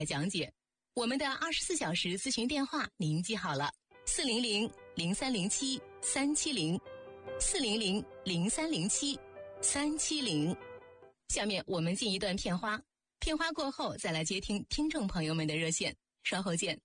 讲解。我们的24小时咨询电话您记好了，400-0307-370，400-0307-370。下面我们进一段片花，片花过后再来接听听众朋友们的热线，稍后见。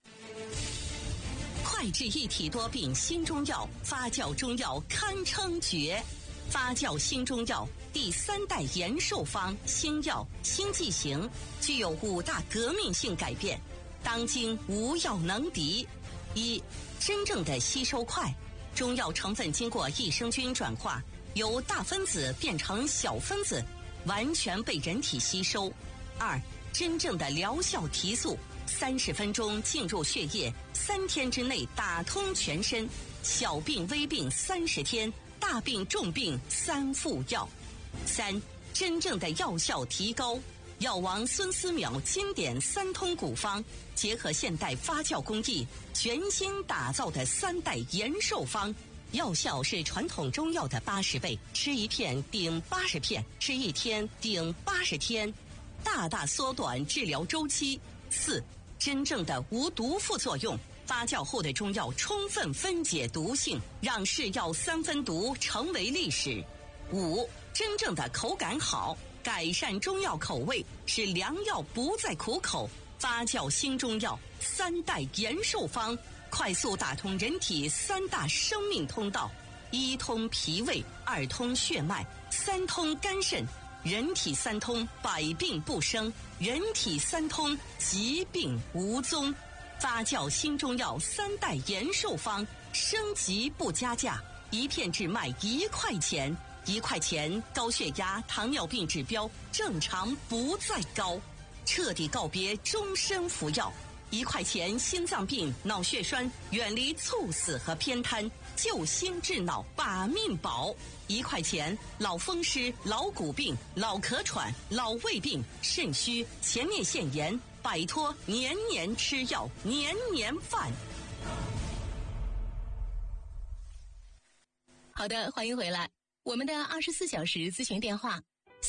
快治一体多病新中药，发酵中药堪称绝。发酵新中药第3代延寿方新药新剂型，具有5大革命性改变，当今无药能敌。一、真正的吸收快，中药成分经过益生菌转化，由大分子变成小分子，完全被人体吸收。2、真正的疗效提速，30分钟进入血液，3天之内打通全身，小病微病30天，大病重病3副药。3、真正的药效提高，药王孙思邈经典3通古方，结合现代发酵工艺，全新打造的3代延寿方，药效是传统中药的80倍，吃1片顶80片，吃1天顶80天，大大缩短治疗周期。4、真正的无毒副作用，发酵后的中药充分分解毒性，让是药3分毒成为历史。5、真正的口感好，改善中药口味，使良药不再苦口。发酵新中药3代延寿方，快速打通人体3大生命通道：1通脾胃，2通血脉，3通肝肾。人体3通，百病不生；人体3通，疾病无踪。发酵新中药3代延寿方，升级不加价，1片只卖1块钱，1块钱高血压、糖尿病指标正常不再高，彻底告别终身服药。1块钱心脏病、脑血栓远离猝死和偏瘫，救心治脑把命保。1块钱老风湿、老骨病、老咳喘、老胃病、肾虚、前列腺炎，摆脱年年吃药、年年犯。 好的，欢迎回来。我们的24小时咨询电话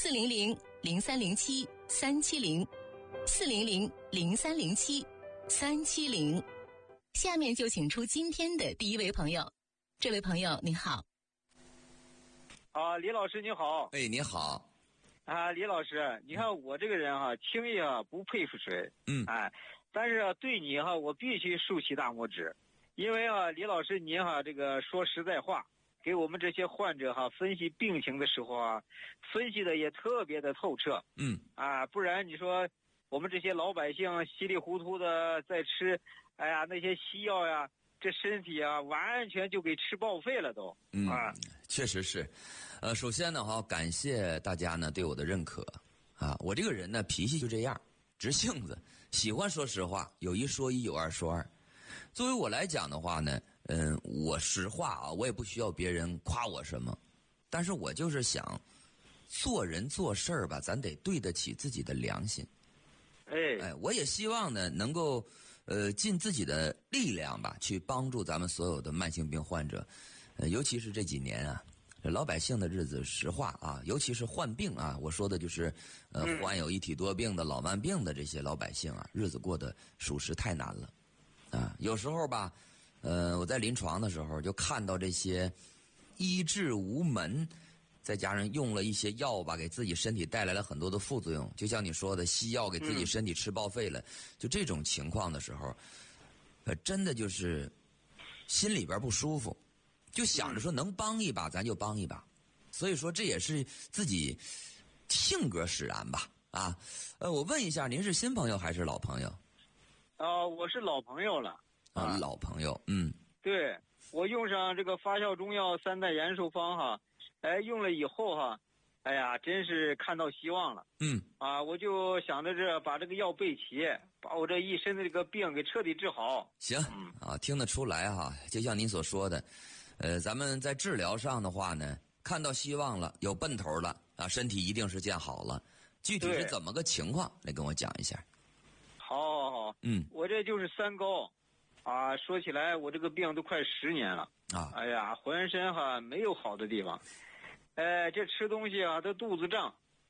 400-0307-370，400-0307-370。下面就请出今天的第一位朋友。这位朋友您好。 李老师你好。 哎，你好。 李老师，你看我这个人轻易不佩服谁，但是对你我必须竖起大拇指，因为李老师您这个说实在话，给我们这些患者分析病情的时候分析的也特别的透彻，不然你说我们这些老百姓稀里糊涂的在吃，那些西药呀，这身体完全就给吃报废了都。 确实是。首先呢感谢大家呢对我的认可我这个人呢脾气就这样，直性子，喜欢说实话，有一说一，有二说二。作为我来讲的话呢，我实话我也不需要别人夸我什么，但是我就是想做人做事儿吧，咱得对得起自己的良心。我也希望呢能够尽自己的力量吧，去帮助咱们所有的慢性病患者，尤其是这几年老百姓的日子，实话尤其是患病我说的就是患有一体多病的老慢病的这些老百姓日子过得属实太难了有时候吧我在临床的时候就看到这些医治无门，再加上用了一些药吧，给自己身体带来了很多的副作用，就像你说的西药给自己身体吃报废了，就这种情况的时候真的就是心里边不舒服，就想着说能帮一把咱就帮一把。所以说这也是自己性格使然吧我问一下，您是新朋友还是老朋友？ 我是老朋友了老朋友。 对，我用上这个发酵中药3代延寿方用了以后真是看到希望了。我就想着把这个药备齐，把我这一身的这个病给彻底治好。 行听得出来就像您所说的咱们在治疗上的话呢，看到希望了，有奔头了身体一定是见好了。具体是怎么个情况来跟我讲一下。 好我这就是3高说起来我这个病都快10年了浑身没有好的地方。这吃东西都肚子胀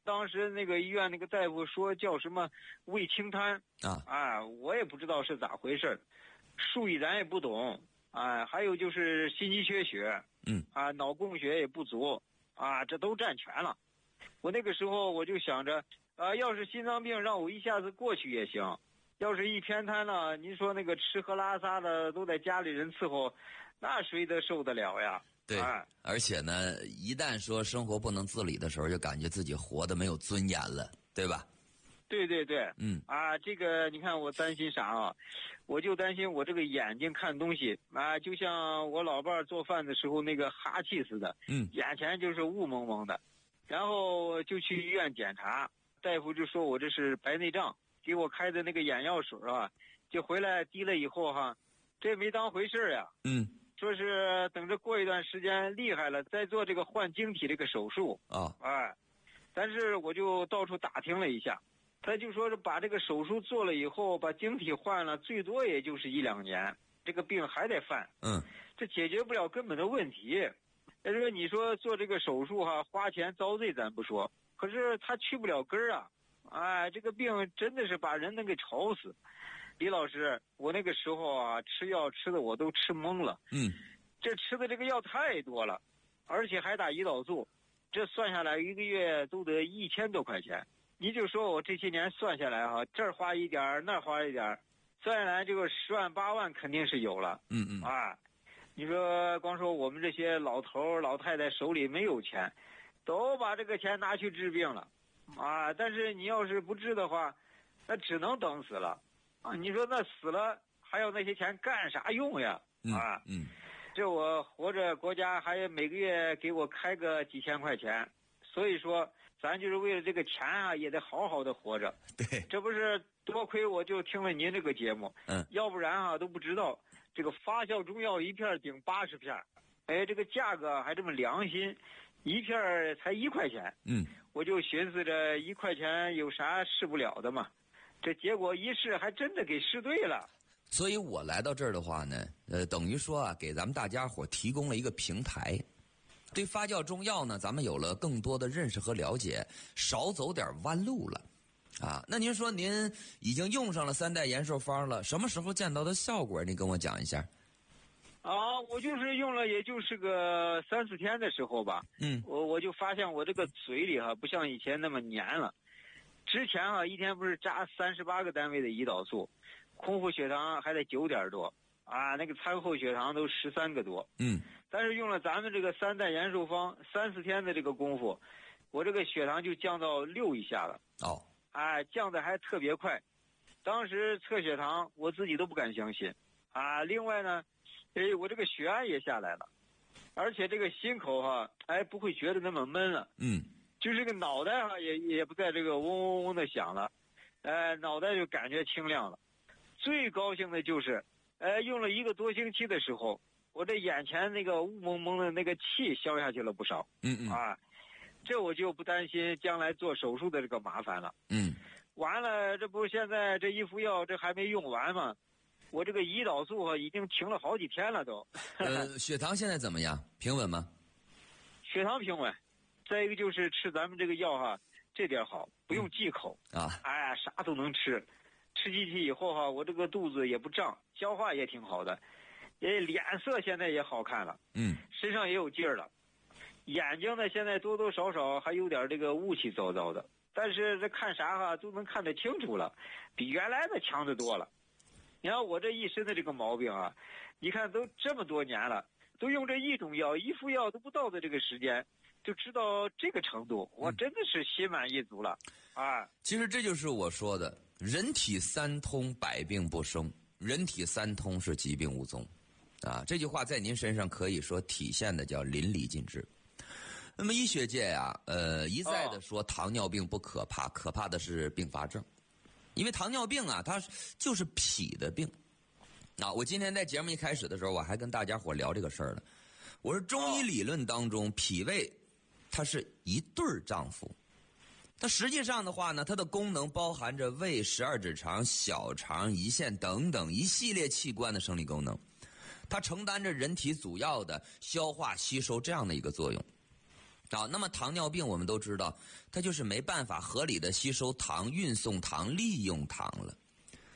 当时那个医院那个大夫说叫什么胃清瘫我也不知道是咋回事，术语咱也不懂还有就是心肌缺血，脑供血也不足这都占全了。我那个时候我就想着要是心脏病让我一下子过去也行，要是一偏瘫了，您说那个吃喝拉撒的都在家里人伺候，那谁得受得了呀？ 对，而且呢，一旦说生活不能自理的时候，就感觉自己活得没有尊严了，对吧？ 对对对，这个你看我担心啥啊？我就担心我这个眼睛看东西就像我老伴做饭的时候那个哈气似的，眼前就是雾蒙蒙的，然后就去医院检查，大夫就说我这是白内障，给我开的那个眼药水就回来滴了以后这没当回事呀，说是等着过一段时间厉害了再做这个换晶体这个手术但是我就到处打听了一下，他就说是把这个手术做了以后，把晶体换了，最多也就是1-2年，这个病还得犯，这解决不了根本的问题。但是你说做这个手术花钱遭罪咱不说，可是他去不了根儿这个病真的是把人能给吵死。李老师，我那个时候吃药吃的我都吃懵了，这吃的这个药太多了，而且还打胰岛素，这算下来1个月都得1000多块钱。你就说我这些年算下来这儿花一点那儿花一点，算下来这个10万8万肯定是有了，你说光说我们这些老头老太太手里没有钱，都把这个钱拿去治病了但是你要是不治的话，那只能等死了你说那死了还要那些钱干啥用呀这我活着国家还每个月给我开个几千块钱，所以说咱就是为了这个钱也得好好的活着。 对， 这不是多亏我就听了您这个节目，要不然都不知道这个发酵中药一片顶80片，这个价格还这么良心，一片才1块钱。我就寻思着1块钱有啥试不了的嘛，这结果一试还真的给试对了。 所以我来到这儿的话呢，等于说给咱们大家伙提供了一个平台。对发酵中药呢，咱们有了更多的认识和了解，少走点弯路了那您说您已经用上了3代延寿方了，什么时候见到的效果？您跟我讲一下。 我就是用了也就是个3-4天的时候吧，我就发现我这个嘴里不像以前那么黏了。之前一天不是扎38个单位的胰岛素，空腹血糖还得9点多那个餐后血糖都13个多。但是用了咱们这个3代延寿方，3-4天的这个功夫，我这个血糖就降到6以下了。降的还特别快。当时测血糖我自己都不敢相信另外呢我这个血压也下来了，而且这个心口不会觉得那么闷了。就是这个脑袋也不再这个嗡嗡嗡的响了，脑袋就感觉清亮了。最高兴的就是用了1个多星期的时候，我这眼前那个雾蒙蒙的那个气消下去了不少。这我就不担心将来做手术的这个麻烦了。完了，这不现在这一副药这还没用完吗？我这个胰岛素已经停了好几天了都。 血糖现在怎么样？平稳吗？ 血糖平稳。再一个就是吃咱们这个药这点好，不用忌口啥都能吃。吃进去以后我这个肚子也不胀，消化也挺好的，脸色现在也好看了，身上也有劲儿了。眼睛呢现在多多少少还有点这个雾气糟糟的，但是这看啥都能看得清楚了，比原来的强得多了。你看我这一身的这个毛病你看都这么多年了，都用这一种药，一副药都不到的这个时间，就知道这个程度，我真的是心满意足了其实这就是我说的人体3通百病不生，人体3通是疾病无踪这句话在您身上可以说体现的叫淋漓尽致。那么医学界一再的说糖尿病不可怕，可怕的是并发症。因为糖尿病它就是脾的病我今天在节目一开始的时候，我还跟大家伙聊这个事儿呢。我说中医理论当中脾胃它是一对丈夫，它实际上的话呢，它的功能包含着胃、12指肠、小肠、胰腺等等一系列器官的生理功能，它承担着人体主要的消化吸收这样的一个作用。 好，那么糖尿病我们都知道，它就是没办法合理的吸收糖、运送糖、利用糖了。